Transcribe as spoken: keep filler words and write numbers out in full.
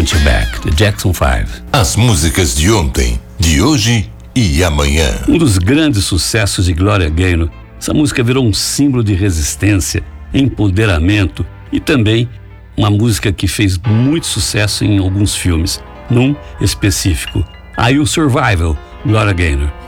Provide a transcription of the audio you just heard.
Want You Back, The Jackson Five. As músicas de ontem, de hoje e amanhã. Um dos grandes sucessos de Gloria Gaynor, essa música virou um símbolo de resistência, empoderamento e também uma música que fez muito sucesso em alguns filmes, num específico, Are You Survival, Gloria Gaynor.